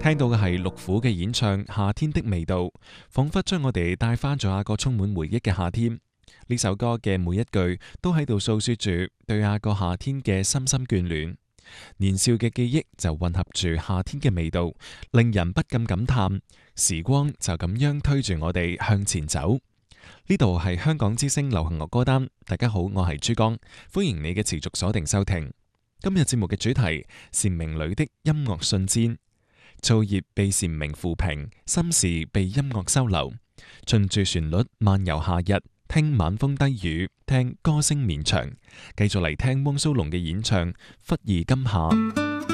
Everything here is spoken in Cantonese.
聽到嘅係陸虎嘅演唱《夏天的味道》，仿佛將我哋帶翻咗一個充滿回憶嘅夏天。呢首歌嘅每一句都喺度訴說住對那個夏天嘅深深眷戀。年少嘅記憶就混合住夏天嘅味道，令人不禁感嘆時光就咁樣推住我哋向前走。呢度係香港之聲流行樂歌單，大家好，我係珠江，歡迎你嘅持續鎖定收聽。今日節目嘅主題：蟬鳴裏的音樂信簪。燥熱被蟬鳴撫平，心事被音樂收留。循住旋律漫遊夏日，聽晚風低語，聽歌聲綿長。繼續嚟聽汪蘇泷嘅演唱《忽而今夏》。